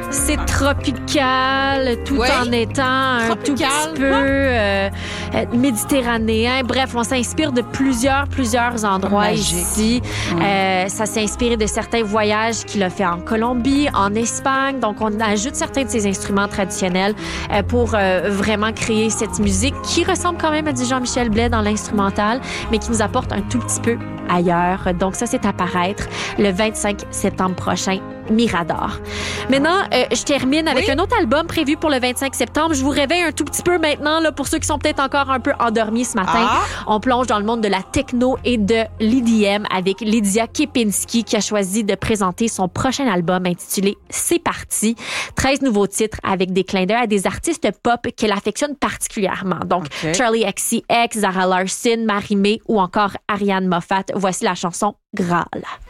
C'est tropical, tout en étant un tout petit peu méditerranéen. Bref, on s'inspire de plusieurs endroits ici. Ça s'est inspiré de certains voyages qu'il a fait en Colombie, en Espagne. Donc, on ajoute certains de ses instruments traditionnels pour vraiment créer cette musique qui ressemble quand même à du Jean-Michel Blais dans l'instrumental, mais qui nous apporte un tout petit peu ailleurs. Donc, ça, c'est à paraître le 25 septembre prochain. Mirador. Maintenant, je termine avec un autre album prévu pour le 25 septembre. Je vous réveille un tout petit peu maintenant, là, pour ceux qui sont peut-être encore un peu endormis ce matin. On plonge dans le monde de la techno et de l'EDM avec Lydia Kepinski qui a choisi de présenter son prochain album intitulé C'est parti. 13 nouveaux titres avec des clins d'œil à des artistes pop qu'elle affectionne particulièrement. Donc, Charlie XCX, Zara Larsson, Marie-Mé ou encore Ariane Moffat. Voici la chanson Graal.